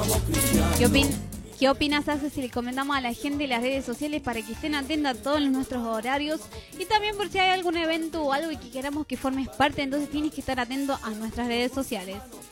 ¿Qué opinas, Ace, si le comentamos a la gente las redes sociales para que estén atentos a todos nuestros horarios? Y también por si hay algún evento o algo y que queramos que formes parte, entonces tienes que estar atento a nuestras redes sociales.